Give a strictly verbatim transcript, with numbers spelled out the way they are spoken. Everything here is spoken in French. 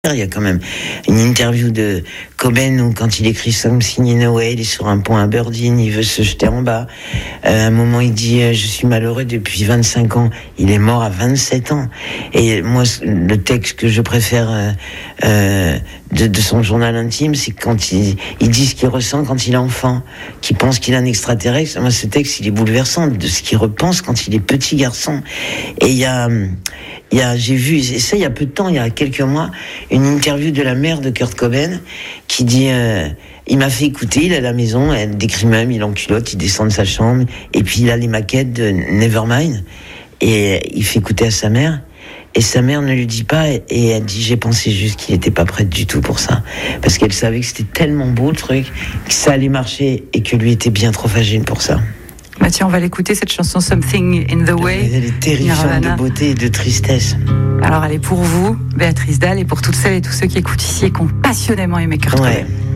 Il y a quand même une interview de Cobain où quand il écrit Something in a Way, il est sur un pont à Aberdeen, il veut se jeter en bas. Euh, à un moment, il dit euh, « Je suis malheureux depuis vingt-cinq ans ». Il est mort à vingt-sept ans. Et moi, le texte que je préfère euh, euh, de, de son journal intime, c'est quand il, il dit ce qu'il ressent quand il est enfant, qu'il pense qu'il est un extraterrestre. Moi, ce texte, il est bouleversant de ce qu'il repense quand il est petit garçon. Et il y a... Il y a, j'ai vu, et ça il y a peu de temps, il y a quelques mois, une interview de la mère de Kurt Cobain qui dit, euh, il m'a fait écouter, il est à la maison, elle décrit même, il est en culotte, il descend de sa chambre, et puis il a les maquettes de Nevermind, et il fait écouter à sa mère, et sa mère ne lui dit pas, et elle dit, j'ai pensé juste qu'il n'était pas prêt du tout pour ça, parce qu'elle savait que c'était tellement beau le truc, que ça allait marcher, et que lui était bien trop fragile pour ça. Bah tiens, on va l'écouter, cette chanson Something in the Way. Elle est terrifiante de beauté et de tristesse. Alors elle est pour vous, Béatrice Dalle, et pour toutes celles et tous ceux qui écoutent ici et qui ont passionnément aimé Kurt Cobain. Ouais.